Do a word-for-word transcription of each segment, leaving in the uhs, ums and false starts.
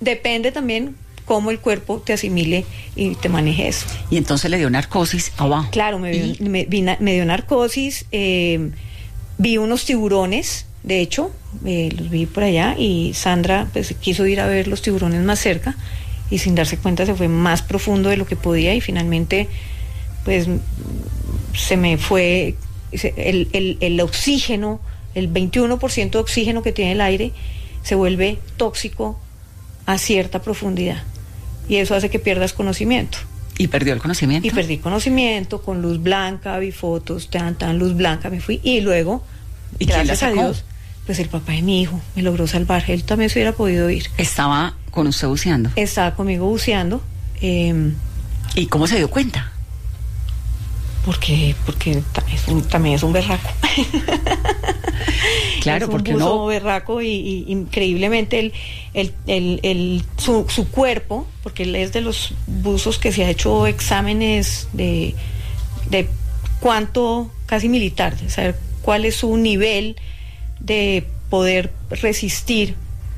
depende también cómo el cuerpo te asimile y te maneje eso. Y entonces le dio narcosis abajo. Claro, me, dio, me, me dio narcosis, eh, vi unos tiburones, de hecho, eh, los vi por allá, y Sandra pues quiso ir a ver los tiburones más cerca, y sin darse cuenta se fue más profundo de lo que podía, y finalmente pues se me fue el, el, el oxígeno, el veintiuno por ciento de oxígeno que tiene el aire, se vuelve tóxico a cierta profundidad, y eso hace que pierdas conocimiento. ¿Y perdió el conocimiento? Y perdí conocimiento, con luz blanca, vi fotos, tan, tan, luz blanca, me fui, y luego, ¿y gracias a Dios, pues el papá de mi hijo me logró salvar. Él también se hubiera podido ir. ¿Estaba con usted buceando? Estaba conmigo buceando. Eh, ¿Y cómo se dio cuenta? Porque, porque es un, también es un berraco. Claro, es un porque buzo no. berraco y, y increíblemente el, el, el, el, su, su cuerpo, porque él es de los buzos que se ha hecho exámenes de, de cuánto, casi militar, de saber cuál es su nivel de poder resistir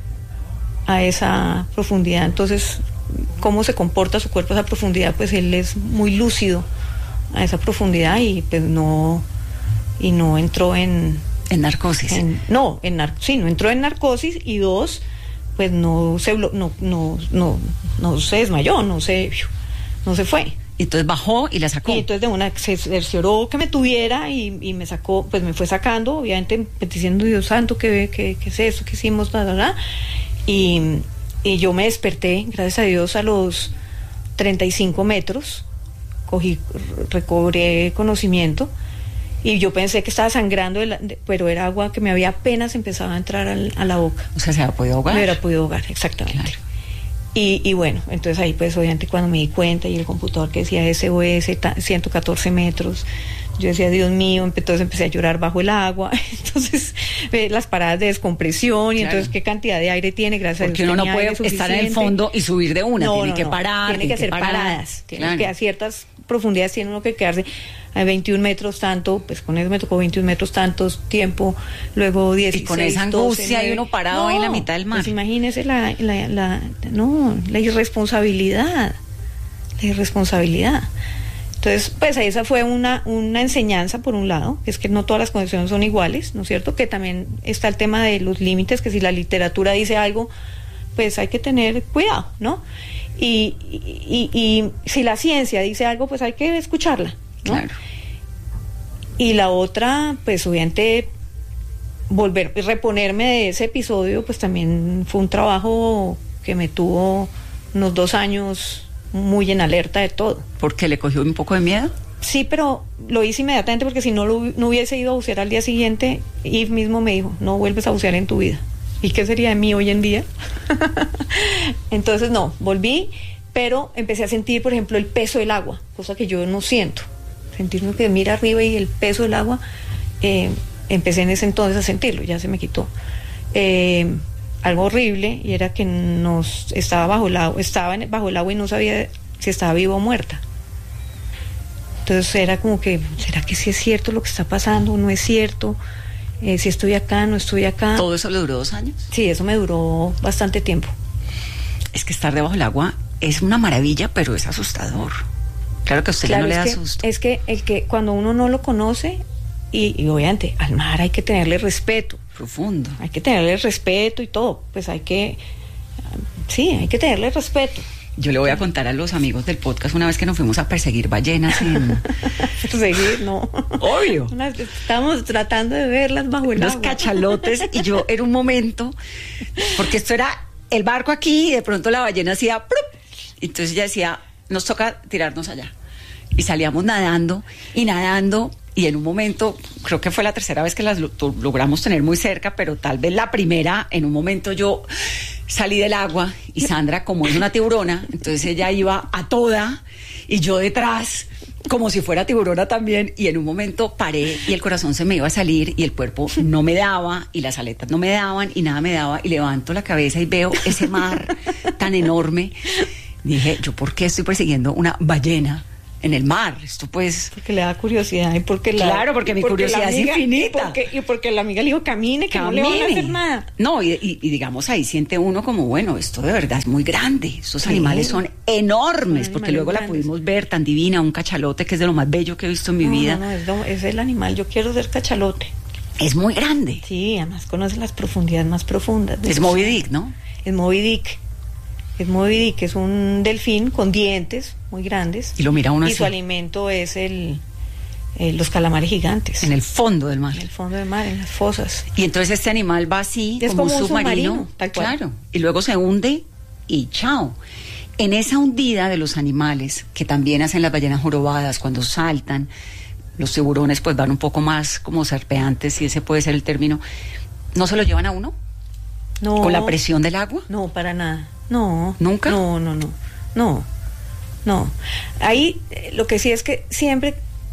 a esa profundidad. Entonces, cómo se comporta su cuerpo a esa profundidad, pues él es muy lúcido a esa profundidad, y pues no y no entró en en narcosis. En, no, en nar, sí, no entró en narcosis, y dos, pues no se no no no no se desmayó, no se no se fue. Entonces bajó y la sacó. Y entonces de una se cercioró que me tuviera, y, y me sacó, pues me fue sacando, obviamente diciendo, Dios santo, ¿qué, qué, qué es eso? ¿Qué hicimos? Bla, bla, bla. Y, y yo me desperté, gracias a Dios, a los treinta y cinco metros, cogí, recobré conocimiento, y yo pensé que estaba sangrando, de la, de, pero era agua que me había apenas empezado a entrar al, a la boca. O sea, se había podido ahogar. Me hubiera podido ahogar, exactamente. Claro. Y, y bueno, entonces ahí pues obviamente cuando me di cuenta, y el computador que decía S O S, ciento catorce metros, yo decía, Dios mío, entonces empecé a llorar bajo el agua, entonces eh, las paradas de descompresión, y claro, entonces qué cantidad de aire tiene, gracias porque a Dios. Porque uno no puede estar en el fondo y subir de una, no, tiene no, que no, parar. Tiene, tiene que hacer parar. paradas, tiene claro. que a ciertas profundidades tiene uno que quedarse a veintiún metros tanto, pues con eso me tocó veintiún metros tantos tiempo, luego dieciséis. Y con esa angustia y uno parado no, ahí en la mitad del mar. Pues imagínese la, la, la, no, la irresponsabilidad, la irresponsabilidad. Entonces, pues esa fue una, una enseñanza, por un lado, que es que no todas las condiciones son iguales, ¿no es cierto? Que también está el tema de los límites, que si la literatura dice algo, pues hay que tener cuidado, ¿no? Y, y, y, y si la ciencia dice algo, pues hay que escucharla, ¿no? Claro. Y la otra, pues obviamente, volver, reponerme de ese episodio, pues también fue un trabajo que me tuvo unos dos años muy en alerta de todo. ¿Porque le cogió un poco de miedo? Sí, pero lo hice inmediatamente, porque si no, lo, no hubiese ido a bucear al día siguiente, Yves mismo me dijo, no vuelves a bucear en tu vida. ¿Y qué sería de mí hoy en día? Entonces no, volví, pero empecé a sentir, por ejemplo, el peso del agua, cosa que yo no siento. Sentirme que mira arriba y el peso del agua, eh, empecé en ese entonces a sentirlo, ya se me quitó. Eh, algo horrible, y era que nos estaba bajo el agua, estaba bajo el agua y no sabía si estaba viva o muerta. Entonces era como que, ¿será que sí es cierto lo que está pasando? ¿No es cierto? Eh, si estoy acá, no estoy acá. ¿Todo eso le duró dos años? Sí, eso me duró bastante tiempo. Es que estar debajo del agua es una maravilla, pero es asustador. Claro que a usted claro, ya no le da que, susto. Es que el que cuando uno no lo conoce, y, y obviamente al mar hay que tenerle respeto. Profundo. Hay que tenerle respeto y todo, pues hay que, sí, hay que tenerle respeto. Yo le voy a contar a los amigos del podcast una vez que nos fuimos a perseguir ballenas en... Perseguir, no. Obvio. Unas, estábamos tratando de verlas bajo el Unos agua. cachalotes, y yo en un momento, porque esto era el barco aquí, y de pronto la ballena hacía... ¡prup! Entonces ella decía, nos toca tirarnos allá. Y salíamos nadando, y nadando, y en un momento, creo que fue la tercera vez que las lo, logramos tener muy cerca, pero tal vez la primera, en un momento yo... salí del agua, y Sandra, como es una tiburona, entonces ella iba a toda, y yo detrás, como si fuera tiburona también, y en un momento paré, y el corazón se me iba a salir, y el cuerpo no me daba, y las aletas no me daban, y nada me daba, y levanto la cabeza y veo ese mar tan enorme. Dije, ¿yo por qué estoy persiguiendo una ballena en el mar. Esto pues... Porque le da curiosidad y porque la... Claro, porque mi porque curiosidad amiga, es infinita. Y porque, y porque la amiga le dijo, camine, que Camine. no le van a hacer nada. No, y, y, y digamos ahí siente uno como, bueno, esto de verdad es muy grande. Estos Sí. animales son enormes, Son porque animales luego la grandes. pudimos ver tan divina, un cachalote que es de lo más bello que he visto en mi No, vida. No, no, es, lo- es el animal, yo quiero ser cachalote. Es muy grande. Sí, además conoce las profundidades más profundas. del Es Moby océano. Dick, ¿no? Es Moby Dick. Es Moby Dick, es un delfín con dientes muy grandes. Y lo mira uno Y así. su alimento es el, el- los calamares gigantes. En el fondo del mar. En el fondo del mar, en las fosas. Y entonces este animal va así, Es como, como un un submarino. submarino, tal cual. Claro. Y luego se hunde y chao. En esa hundida de los animales, que también hacen las ballenas jorobadas cuando saltan, los tiburones pues van un poco más como serpeantes, si ese puede ser el término, ¿no se lo llevan a uno? No, ¿Con la presión del agua? No, para nada. No. ¿Nunca? No, no, no. No. No. Ahí eh, lo que sí es que siempre,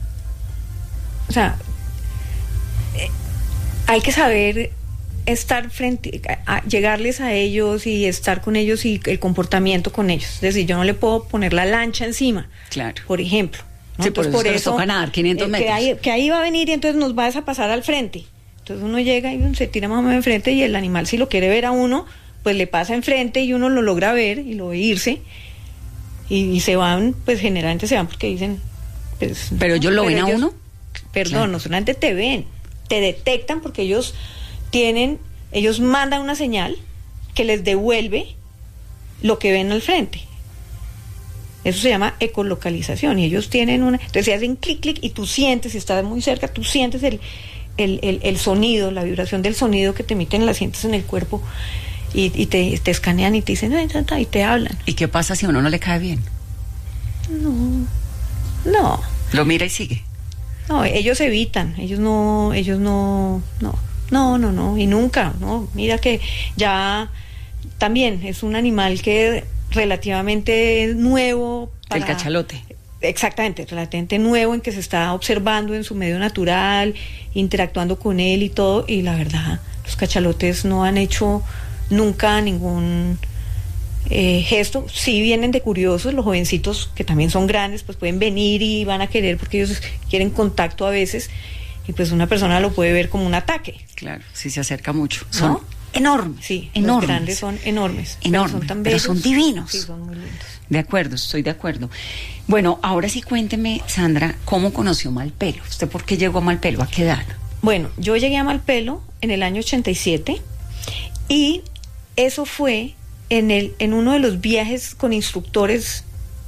o sea, eh, hay que saber estar frente, a, a llegarles a ellos y estar con ellos y el comportamiento con ellos. Es decir, yo no le puedo poner la lancha encima, Claro. por ejemplo. ¿no? Sí, por eso es que nos toca nadar quinientos eh, metros. Que ahí, que ahí va a venir y entonces nos va a pasar al frente. Entonces uno llega y se tira más o menos enfrente y el animal, si lo quiere ver a uno, pues le pasa enfrente y uno lo logra ver y lo ve irse. Y, y se van, pues generalmente se van porque dicen... Pues, ¿Pero ellos lo ven a ellos- uno? Perdón, Claro. no solamente te ven, te detectan porque ellos tienen, ellos mandan una señal que les devuelve lo que ven al frente. Eso se llama ecolocalización y ellos tienen una... Entonces se hacen clic, clic y tú sientes, si estás muy cerca, tú sientes el, el, el, el sonido, la vibración del sonido que te emiten, la sientes en el cuerpo y, y te, te escanean y te dicen, "Ay, ta, ta", y te hablan. ¿Y qué pasa si a uno no le cae bien? No, no, Lo mira y sigue. no, ellos evitan, ellos no, ellos no, no, no, no, no, y nunca, no, mira que ya también es un animal que relativamente nuevo para... El cachalote. Exactamente, relativamente nuevo en que se está observando en su medio natural, interactuando con él y todo, y la verdad, los cachalotes no han hecho nunca ningún eh, gesto. Sí vienen de curiosos, los jovencitos que también son grandes, pues pueden venir y van a querer porque ellos quieren contacto a veces, y pues una persona lo puede ver como un ataque. Claro, si se acerca mucho. Son ¿No? enormes. Sí, enormes. los grandes son enormes. Enormes, pero son tan pero bellos. son divinos. Sí, son muy lindos. De acuerdo, estoy de acuerdo. Bueno, ahora sí cuénteme, Sandra, ¿cómo conoció Malpelo? ¿Usted por qué llegó a Malpelo? ¿A qué edad? Bueno, yo llegué a Malpelo en el año ochenta y siete y eso fue en, el, en uno de los viajes con instructores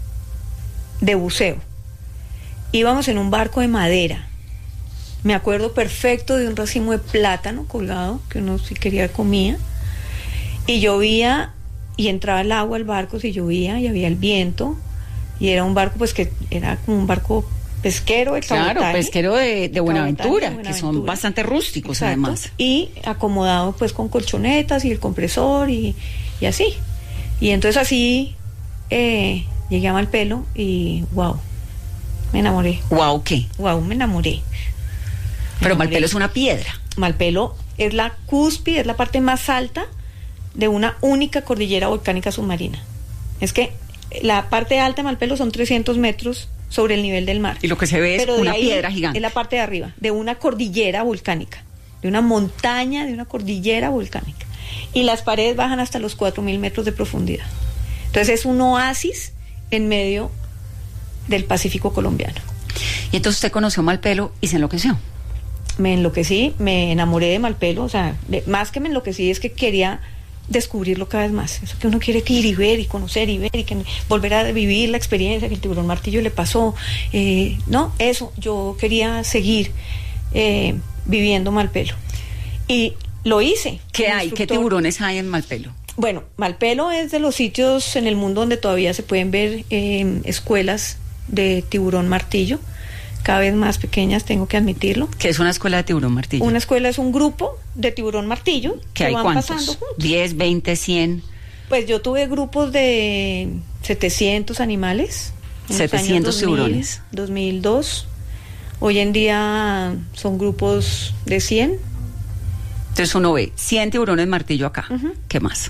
de buceo. Íbamos en un barco de madera. Me acuerdo perfecto de un racimo de plátano colgado, que uno si quería comía, y llovía y entraba el agua al barco, si llovía y había el viento, y era un barco pues que era como un barco pesquero de Claro, cabotaje. pesquero de, de Buenaventura, de que son Buenaventura. bastante rústicos. Exacto. Además. Y acomodado pues con colchonetas y el compresor y, y así. Y entonces así eh, llegué a Malpelo y wow, me enamoré. Wow, ¿qué? Wow, me enamoré. Me Pero enamoré. Malpelo es una piedra. Malpelo es la cúspide, es la parte más alta de una única cordillera volcánica submarina. Es que la parte alta de Malpelo son trescientos metros sobre el nivel del mar. Y lo que se ve es Pero de una ahí piedra gigante. Es la parte de arriba, de una cordillera volcánica, de una montaña, de una cordillera volcánica. Y las paredes bajan hasta los cuatro mil metros de profundidad. Entonces es un oasis en medio del Pacífico colombiano. Y entonces usted conoció Malpelo y se enloqueció. Me enloquecí, me enamoré de Malpelo, o sea, de- más que me enloquecí es que quería descubrirlo cada vez más. Eso que uno quiere que ir y ver y conocer y ver y que volver a vivir la experiencia que el tiburón martillo le pasó. Eh, no, eso, yo quería seguir eh, viviendo Malpelo. Y lo hice. ¿Qué El hay? ¿Qué instructor- tiburones hay en Malpelo? Bueno, Malpelo es de los sitios en el mundo donde todavía se pueden ver eh, escuelas de tiburón martillo, cada vez más pequeñas, tengo que admitirlo. ¿Qué es una escuela de tiburón martillo? Una escuela es un grupo de tiburón martillo ¿Qué hay van cuántos? pasando juntos. ¿diez, veinte, cien? Pues yo tuve grupos de setecientos animales. en los años setecientos dos mil, tiburones. dos mil dos. Hoy en día son grupos de cien. Entonces uno ve cien tiburones martillo acá. Ujú. ¿Qué más?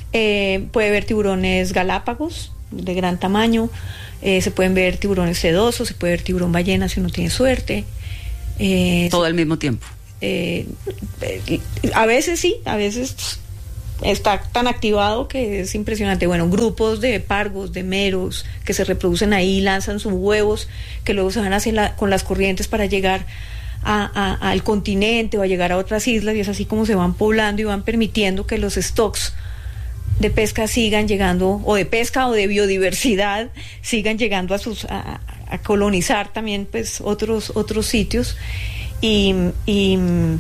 Eh, puede ver tiburones galápagos de gran tamaño, eh, se pueden ver tiburones sedosos, se puede ver tiburón ballena si uno tiene suerte. Eh, Todo al mismo tiempo. Eh, eh, a veces sí, a veces está tan activado que es impresionante. Bueno, grupos de pargos, de meros, que se reproducen ahí, lanzan sus huevos, que luego se van hacia la, con las corrientes para llegar a, a, al continente o a llegar a otras islas, y es así como se van poblando y van permitiendo que los stocks de pesca sigan llegando, o de pesca o de biodiversidad, sigan llegando a sus a, a colonizar también pues otros otros sitios. Y, y,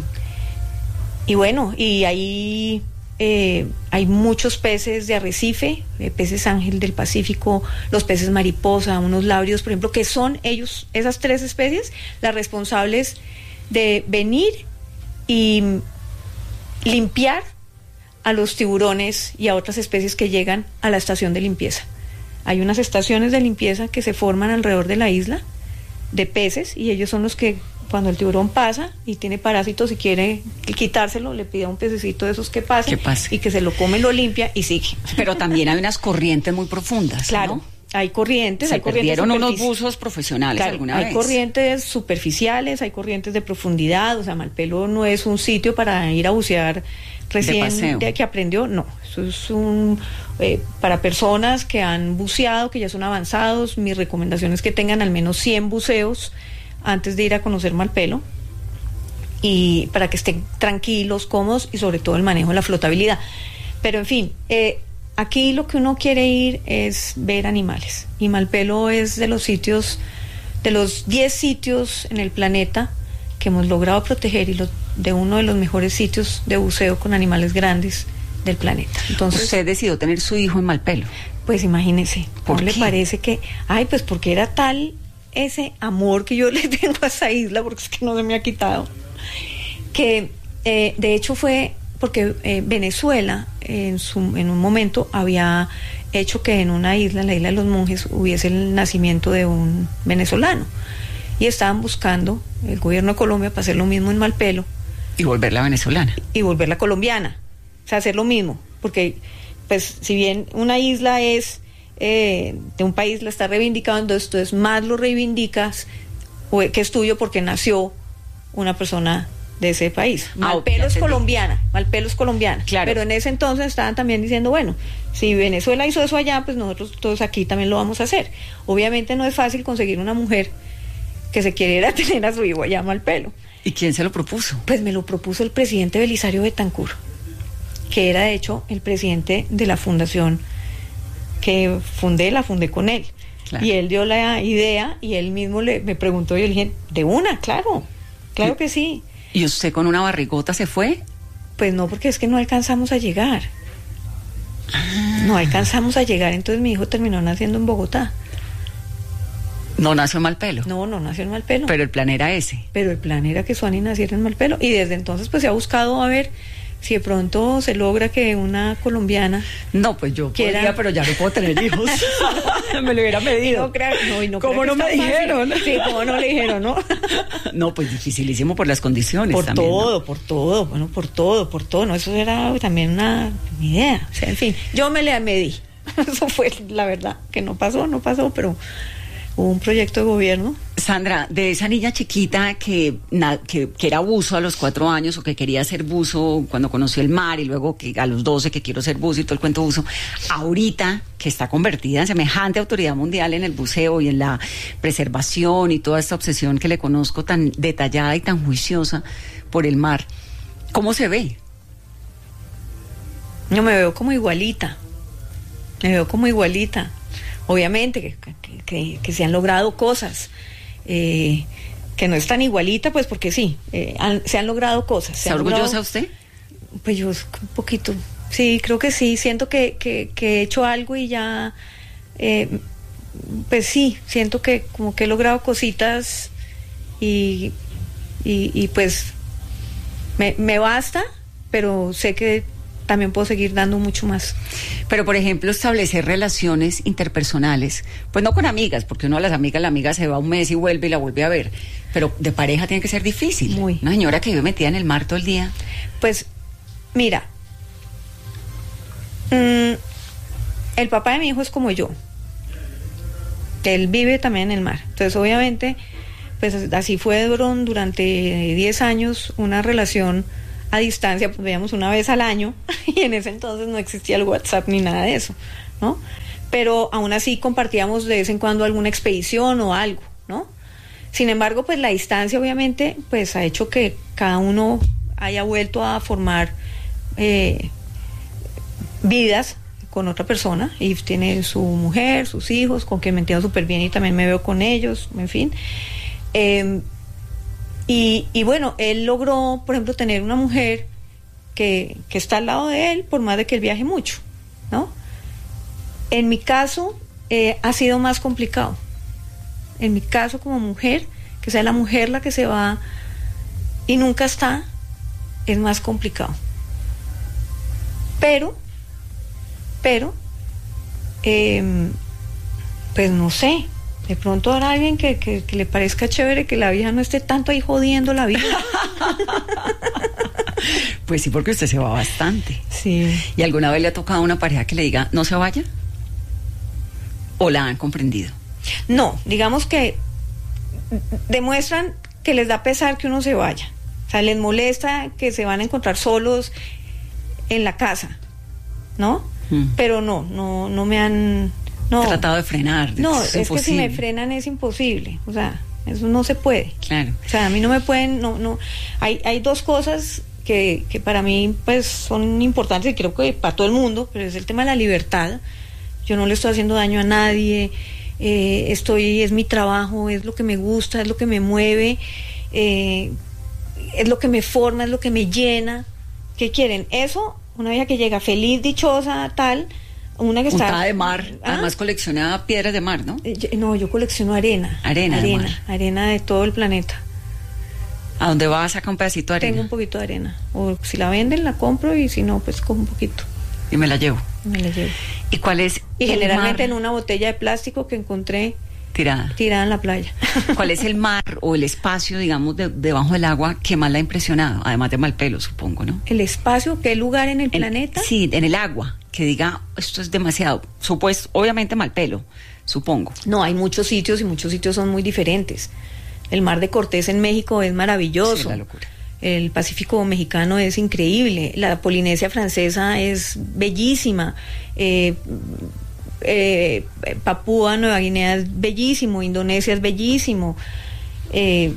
y bueno, y ahí eh, hay muchos peces de arrecife, eh, peces ángel del Pacífico, los peces mariposa, unos labrios, por ejemplo, que son ellos, esas tres especies, las responsables de venir y limpiar a los tiburones y a otras especies que llegan a la estación de limpieza. Hay unas estaciones de limpieza que se forman alrededor de la isla de peces, y ellos son los que, cuando el tiburón pasa y tiene parásitos y quiere quitárselo, le pide a un pececito de esos que pase, que pase. Y que se lo come, lo limpia y sigue. Pero también hay unas corrientes muy profundas, claro, ¿no? Hay corrientes, se hay corrientes perdieron unos buzos profesionales, claro, alguna hay vez. Hay corrientes superficiales, hay corrientes de profundidad, o sea, Malpelo no es un sitio para ir a bucear recién de, de que aprendió, no, eso es un eh, para personas que han buceado, que ya son avanzados. Mi recomendación es que tengan al menos cien buceos antes de ir a conocer Malpelo, y para que estén tranquilos, cómodos, y sobre todo el manejo de la flotabilidad. Pero en fin, eh, aquí lo que uno quiere ir es ver animales, y Malpelo es de los sitios, de los diez sitios en el planeta que hemos logrado proteger, y lo, de uno de los mejores sitios de buceo con animales grandes del planeta. Entonces, usted decidió tener su hijo en Malpelo. Pues imagínese, ¿por ¿no qué? le parece que, ay, pues porque era tal ese amor que yo le tengo a esa isla, porque es que no se me ha quitado, que eh, de hecho fue porque eh, Venezuela en, su, en un momento había hecho que en una isla, en la isla de los Monjes, hubiese el nacimiento de un venezolano, y estaban buscando el gobierno de Colombia para hacer lo mismo en Malpelo y volverla venezolana y volverla colombiana, o sea, hacer lo mismo, porque pues si bien una isla es eh, de un país, la está reivindicando, entonces más lo reivindicas o, que es tuyo porque nació una persona de ese país. Malpelo ah, es colombiana, Malpelo es colombiana, claro. Pero en ese entonces estaban también diciendo, bueno, si Venezuela hizo eso allá, pues nosotros todos aquí también lo vamos a hacer. Obviamente no es fácil conseguir una mujer que se quiera tener a su hijo allá a Malpelo. ¿Y quién se lo propuso? Pues me lo propuso el presidente Belisario Betancur, que era de hecho el presidente de la fundación que fundé, la fundé con él. Claro. Y él dio la idea, y él mismo le, me preguntó, y yo le dije, de una, claro, claro que sí. ¿Y usted con una barrigota se fue? Pues no, porque es que no alcanzamos a llegar. Ah. No alcanzamos a llegar, entonces mi hijo terminó naciendo en Bogotá. ¿No nació en Malpelo? No, no nació en Malpelo. Pero el plan era ese. Pero el plan era que Suani naciera en Malpelo, y desde entonces pues se ha buscado a ver si de pronto se logra que una colombiana... No, pues yo quiera... podría, pero ya no puedo tener hijos. Me lo hubiera medido. No, crea, no, y no ¿Cómo no me fácil. dijeron? Sí, ¿cómo no le dijeron, no? No, pues dificilísimo por las condiciones por también. Por todo, ¿no? por todo, bueno, por todo, por todo. No, eso era también una idea. O sea, en fin, yo me le medí. Eso fue la verdad, que no pasó, no pasó, pero... hubo un proyecto de gobierno. Sandra, de esa niña chiquita que, na, que, que era buzo a los cuatro años, o que quería ser buzo cuando conoció el mar, y luego que a los doce que quiero ser buzo y todo el cuento buzo, ahorita que está convertida en semejante autoridad mundial en el buceo y en la preservación y toda esta obsesión que le conozco, tan detallada y tan juiciosa por el mar, ¿cómo se ve? Yo me veo como igualita, me veo como igualita. Obviamente que, que, que, que se han logrado cosas, eh, que no es tan igualita, pues porque sí, eh, han, se han logrado cosas. ¿Está orgullosa usted? Pues yo un poquito, sí, creo que sí, siento que, que, que he hecho algo y ya, eh, pues sí, siento que como que he logrado cositas y, y, y pues me, me basta, pero sé que también puedo seguir dando mucho más. Pero, por ejemplo, establecer relaciones interpersonales, pues no con amigas, porque uno a las amigas, la amiga se va un mes y vuelve y la vuelve a ver, pero de pareja tiene que ser difícil. Muy. Una señora que vive metida en el mar todo el día. Pues, mira, Mm, el papá de mi hijo es como yo. Él vive también en el mar. Entonces, obviamente, pues así fueron durante diez años una relación a distancia, pues veíamos una vez al año, y en ese entonces no existía el WhatsApp ni nada de eso, ¿no? Pero aún así compartíamos de vez en cuando alguna expedición o algo, ¿no? Sin embargo, pues la distancia obviamente pues ha hecho que cada uno haya vuelto a formar eh, vidas con otra persona. Y tiene su mujer, sus hijos, con quien me entiendo súper bien y también me veo con ellos, en fin. Eh, y, y bueno, él logró, por ejemplo, tener una mujer que, que está al lado de él, por más de que él viaje mucho, ¿no? En mi caso, eh, ha sido más complicado. En mi caso, como mujer, que sea la mujer la que se va y nunca está, es más complicado. Pero, pero, eh, pues no sé, de pronto habrá alguien que, que, que le parezca chévere que la vieja no esté tanto ahí jodiendo la vida. Pues sí, porque usted se va bastante. Sí. ¿Y alguna vez le ha tocado a una pareja que le diga, no se vaya? ¿O la han comprendido? No, digamos que demuestran que les da pesar que uno se vaya. O sea, les molesta que se van a encontrar solos en la casa, ¿no? Mm. Pero no, no, no me han... No, tratado de frenar. No, es, es imposible. Que si me frenan es imposible. O sea, eso no se puede. Claro. O sea, a mí no me pueden... no, no. Hay, hay dos cosas que, que para mí pues son importantes y creo que para todo el mundo, pero es el tema de la libertad. Yo no le estoy haciendo daño a nadie. Eh, estoy, es mi trabajo, es lo que me gusta, es lo que me mueve, eh, es lo que me forma, es lo que me llena. ¿Qué quieren? Eso, una vieja que llega feliz, dichosa, tal, una que está... Puntada de mar, ¿ah? Además colecciona piedras de mar, ¿no? Eh, yo, no, yo colecciono arena. Arena, arena, de mar. Arena de todo el planeta. ¿A dónde vas a sacar un pedacito de arena? Tengo un poquito de arena. O si la venden, la compro, y si no, pues cojo un poquito. Y me la llevo. Me la llevo. ¿Y cuál es Y el generalmente mar? En una botella de plástico que encontré tirada tirada en la playa. ¿Cuál es el mar o el espacio, digamos, de, debajo del agua que más la ha impresionado? Además de Malpelo, supongo, ¿no? El espacio, ¿qué lugar en el en, planeta? Sí, en el agua, que diga, esto es demasiado. Supuesto, obviamente Malpelo, supongo. No, hay muchos sitios y muchos sitios son muy diferentes. El mar de Cortés en México es maravilloso. Sí, la locura. El Pacífico mexicano es increíble. La Polinesia francesa es bellísima. Eh, eh, Papúa Nueva Guinea es bellísimo. Indonesia es bellísimo. Eh,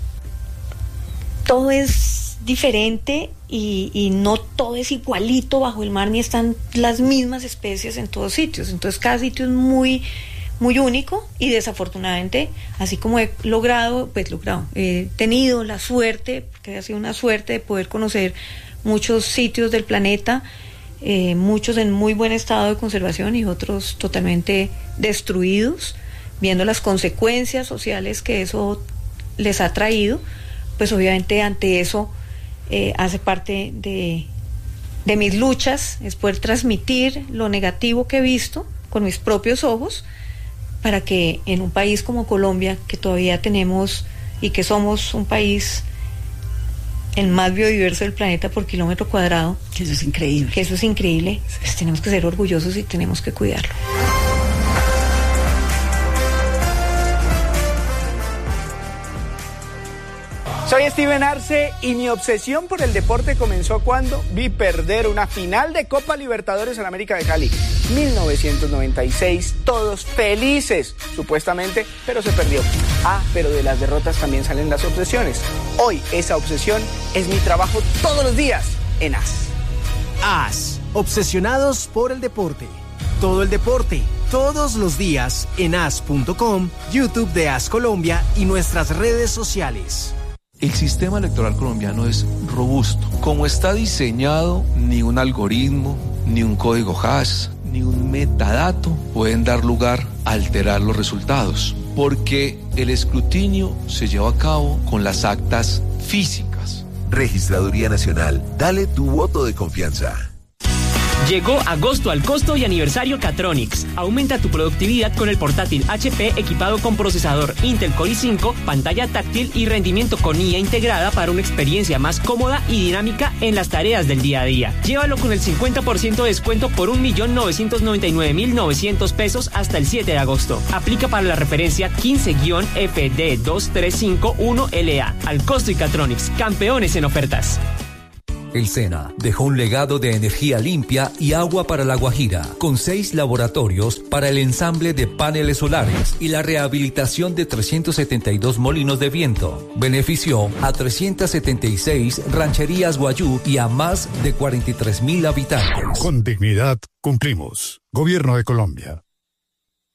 todo es diferente y, y no todo es igualito bajo el mar, ni están las mismas especies en todos sitios. Entonces cada sitio es muy... muy único, y desafortunadamente, así como he logrado, pues logrado, he tenido la suerte, que ha sido una suerte de poder conocer muchos sitios del planeta, eh, muchos en muy buen estado de conservación y otros totalmente destruidos, viendo las consecuencias sociales que eso les ha traído, pues obviamente ante eso eh, hace parte de, de mis luchas, es poder transmitir lo negativo que he visto con mis propios ojos, para que en un país como Colombia, que todavía tenemos y que somos un país el más biodiverso del planeta por kilómetro cuadrado, que eso es increíble, que eso es increíble, pues tenemos que ser orgullosos y tenemos que cuidarlo. Soy Steven Arce y mi obsesión por el deporte comenzó cuando vi perder una final de Copa Libertadores en América de Cali. mil novecientos noventa y seis, todos felices, supuestamente, pero se perdió. Ah, pero de las derrotas también salen las obsesiones. Hoy esa obsesión es mi trabajo todos los días en A S. A S, obsesionados por el deporte. Todo el deporte, todos los días en A S punto com, YouTube de A S Colombia y nuestras redes sociales. El sistema electoral colombiano es robusto. Como está diseñado, ni un algoritmo, ni un código hash, ni un metadato pueden dar lugar a alterar los resultados, porque el escrutinio se lleva a cabo con las actas físicas. Registraduría Nacional, dale tu voto de confianza. Llegó agosto al costo y aniversario Catronics. Aumenta tu productividad con el portátil H P equipado con procesador Intel Core i cinco, pantalla táctil y rendimiento con I A integrada para una experiencia más cómoda y dinámica en las tareas del día a día. Llévalo con el cincuenta por ciento de descuento por un millón novecientos noventa y nueve mil novecientos pesos hasta el siete de agosto. Aplica para la referencia quince F D dos tres cinco uno L A. Al costo y Catronics, campeones en ofertas. El SENA dejó un legado de energía limpia y agua para La Guajira, con seis laboratorios para el ensamble de paneles solares y la rehabilitación de trescientos setenta y dos molinos de viento. Benefició a trescientas setenta y seis rancherías guayú y a más de cuarenta y tres mil habitantes. Con dignidad cumplimos. Gobierno de Colombia.